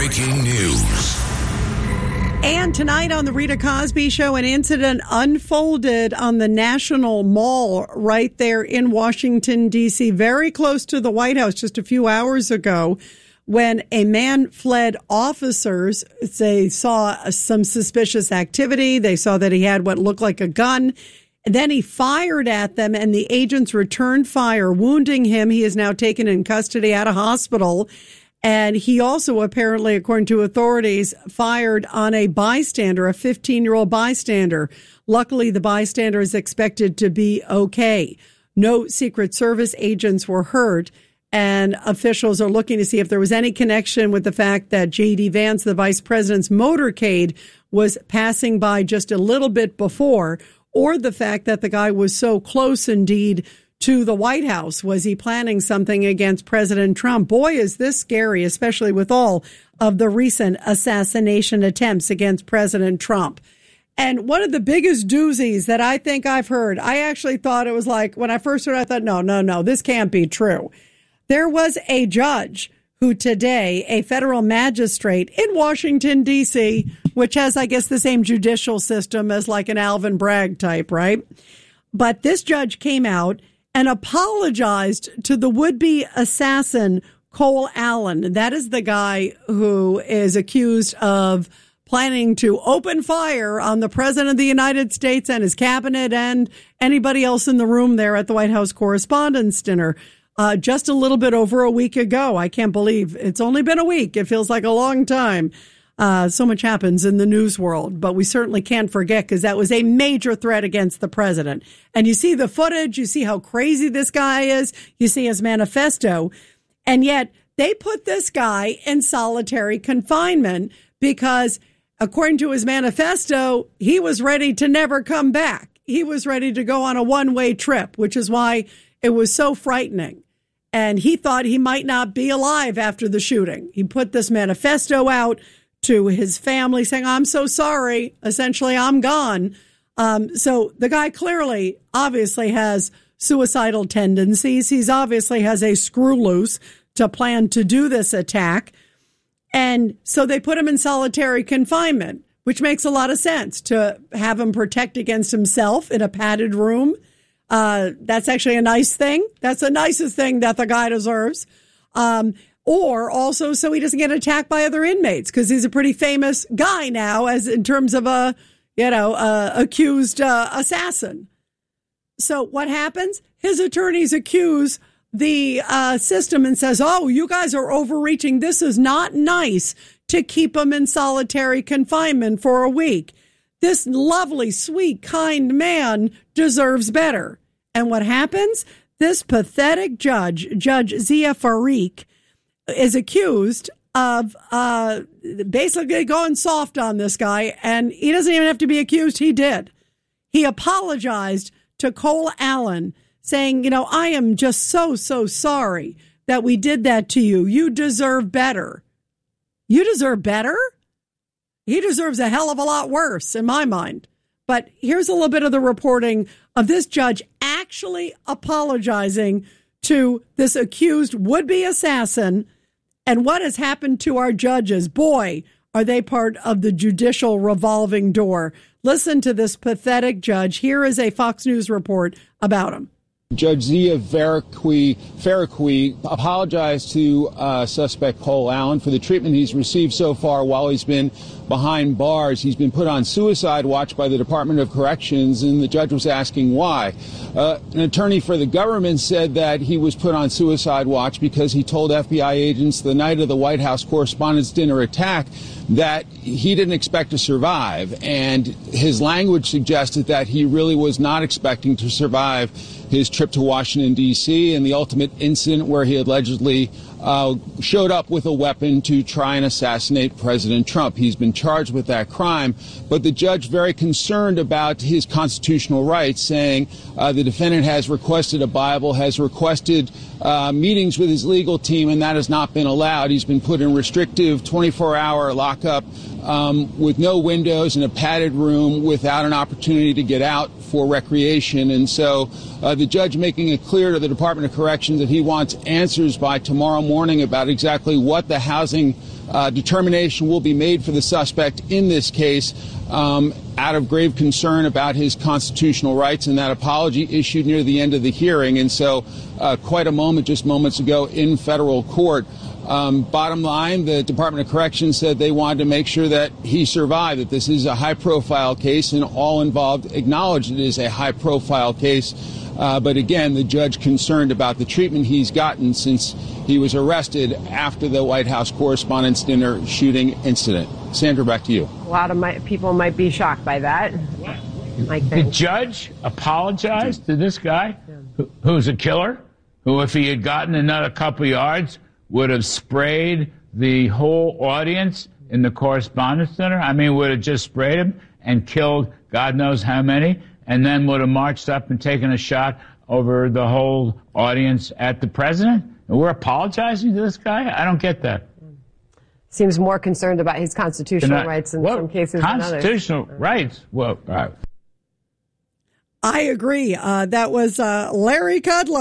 Breaking news. And tonight on the Rita Cosby Show, an incident unfolded on the National Mall right there in Washington, D.C., very close to the White House just a few hours ago, when a man fled officers. They saw some suspicious activity. They saw that he had what looked like a gun. And then he fired at them, and the agents returned fire, wounding him. He is now taken in custody at a hospital. And he also apparently, according to authorities, fired on a bystander, a 15-year-old bystander. Luckily, the bystander is expected to be okay. No Secret Service agents were hurt, and officials are looking to see if there was any connection with the fact that J.D. Vance, the vice president's motorcade, was passing by just a little bit before, or the fact that the guy was so close indeed to the White House. Was he planning something against President Trump? Boy, is this scary, especially with all of the recent assassination attempts against President Trump. And one of the biggest doozies that I think I've heard, I actually thought it was like, when I first heard it, I thought, no, this can't be true. There was a judge who today, a federal magistrate in Washington, D.C., which has, I guess, the same judicial system as like an Alvin Bragg type, right? But this judge came out and apologized to the would-be assassin, Cole Allen. That is the guy who is accused of planning to open fire on the President of the United States and his cabinet and anybody else in the room there at the White House Correspondents' Dinner just a little bit over a week ago. I can't believe it's only been a week. It feels like a long time. So much happens in the news world, but we certainly can't forget, because that was a major threat against the president. And you see the footage, you see how crazy this guy is, you see his manifesto, and yet they put this guy in solitary confinement because, according to his manifesto, he was ready to never come back. He was ready to go on a one-way trip, which is why it was so frightening. And he thought he might not be alive after the shooting. He put this manifesto out to his family saying, I'm so sorry. Essentially, I'm gone. So the guy clearly, obviously has suicidal tendencies. He's obviously has a screw loose to plan to do this attack. And so they put him in solitary confinement, which makes a lot of sense, to have him protect against himself in a padded room. That's actually a nice thing. That's the nicest thing that the guy deserves. Or also so he doesn't get attacked by other inmates, because he's a pretty famous guy now, as in terms of a, accused assassin. So what happens? His attorneys accuse the system and says, oh, you guys are overreaching. This is not nice to keep him in solitary confinement for a week. This lovely, sweet, kind man deserves better. And what happens? This pathetic judge, Judge Zia Farik, is accused of basically going soft on this guy, and he doesn't even have to be accused. He did. He apologized to Cole Allen, saying, I am just so sorry that we did that to you. You deserve better. You deserve better? He deserves a hell of a lot worse, in my mind. But here's a little bit of the reporting of this judge actually apologizing to this accused would-be assassin. And what has happened to our judges? Boy, are they part of the judicial revolving door. Listen to this pathetic judge. Here is a Fox News report about him. Judge Zia Farik apologized to suspect Cole Allen for the treatment he's received so far while he's been behind bars. He's been put on suicide watch by the Department of Corrections, and the judge was asking why. An attorney for the government said that he was put on suicide watch because he told FBI agents the night of the White House Correspondents' Dinner attack that he didn't expect to survive, and his language suggested that he really was not expecting to survive his trip to Washington, D.C., and the ultimate incident where he allegedly showed up with a weapon to try and assassinate President Trump. He's been charged with that crime, but the judge very concerned about his constitutional rights, saying the defendant has requested a Bible, has requested meetings with his legal team, and that has not been allowed. He's been put in restrictive 24-hour lockup with no windows in a padded room without an opportunity to get out for recreation. And so the judge making it clear to the Department of Corrections that he wants answers by tomorrow morning about exactly what the housing determination will be made for the suspect in this case out of grave concern about his constitutional rights, and that apology issued near the end of the hearing. And so quite a moment just moments ago in federal court. Bottom line, the Department of Corrections said they wanted to make sure that he survived, that this is a high-profile case, and all involved acknowledged it is a high-profile case. But again, the judge concerned about the treatment he's gotten since he was arrested after the White House Correspondents' Dinner shooting incident. Sandra, back to you. A lot of people might be shocked by that. The judge apologized to this guy who's a killer, who, if he had gotten another couple yards, would have sprayed the whole audience in the Correspondents' Dinner. I mean, would have just sprayed him and killed God knows how many, and then would have marched up and taken a shot over the whole audience at the president? And we're apologizing to this guy? I don't get that. Seems more concerned about his constitutional rights in some cases than others. Constitutional rights? Well, all right. I agree. That was Larry Kudlow.